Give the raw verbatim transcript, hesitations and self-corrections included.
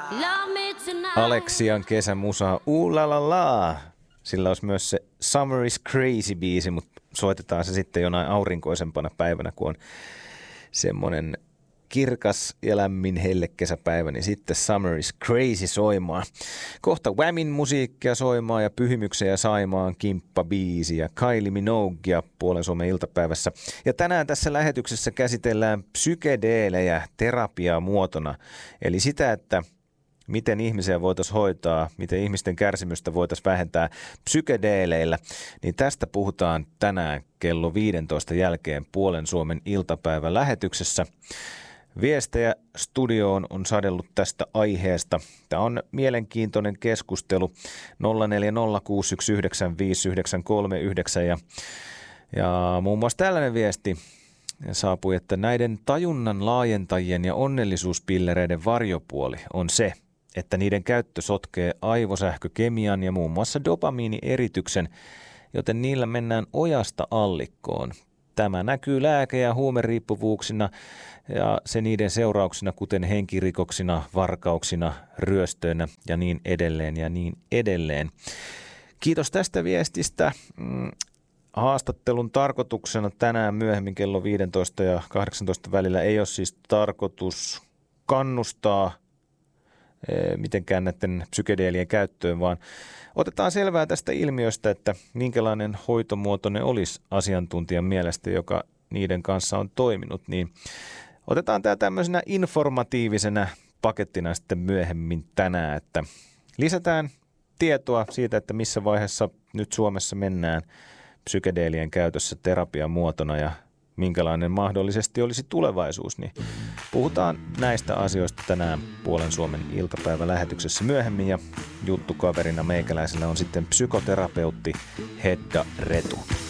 Alexian kesämusa, uulalala. Sillä olisi myös se Summer is Crazy-biisi, mutta soitetaan se sitten jonain aurinkoisempana päivänä, kun on semmoinen kirkas ja lämmin hellekesäpäivä, niin sitten Summer is Crazy soimaan. Kohta Whamin musiikkia soimaan ja Pyhimyksen ja Saimaan kimppabiisi ja Kylie Minoguea Puolen Suomen iltapäivässä. Ja tänään tässä lähetyksessä käsitellään psykedeelejä terapiaa muotona, eli sitä, että miten ihmisiä voitaisiin hoitaa, miten ihmisten kärsimystä voitaisiin vähentää psykedeeleillä, niin tästä puhutaan tänään kello viisitoista jälkeen Puolen Suomen iltapäivän lähetyksessä. Viestejä studioon on sadellut tästä aiheesta. Tämä on mielenkiintoinen keskustelu. nolla neljä nolla kuusi yksi yhdeksän viisi yhdeksän kolme yhdeksän ja, ja muun muassa tällainen viesti saapui, että näiden tajunnan laajentajien ja onnellisuuspillereiden varjopuoli on se, että niiden käyttö sotkee aivosähkökemian ja muun muassa dopamiinierityksen, joten niillä mennään ojasta allikkoon. Tämä näkyy lääke- ja huumeriippuvuuksina ja se niiden seurauksina, kuten henkirikoksina, varkauksina, ryöstöinä ja niin edelleen ja niin edelleen. Kiitos tästä viestistä. Haastattelun tarkoituksena tänään myöhemmin kello viisitoista ja kahdeksantoista välillä ei ole siis tarkoitus kannustaa mitenkään näiden psykedeelien käyttöön, vaan otetaan selvää tästä ilmiöstä, että minkälainen hoitomuoto ne olisi asiantuntijan mielestä, joka niiden kanssa on toiminut, niin otetaan tämä tämmöisenä informatiivisena pakettina sitten myöhemmin tänään, että lisätään tietoa siitä, että missä vaiheessa nyt Suomessa mennään psykedeelien käytössä terapian muotona ja minkälainen mahdollisesti olisi tulevaisuus, niin puhutaan näistä asioista tänään Puolen Suomen iltapäivälähetyksessä myöhemmin ja juttukaverina meikäläisellä on sitten psykoterapeutti Hedda Retu.